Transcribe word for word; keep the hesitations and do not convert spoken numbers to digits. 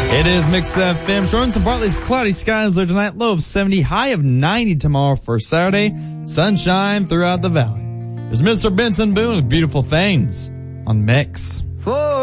It is Mix F M. Showing some partly cloudy skies there tonight. Low of seventy, high of ninety tomorrow for Saturday. Sunshine throughout the valley. There's Mister Benson Boone with Beautiful Things on Mix. For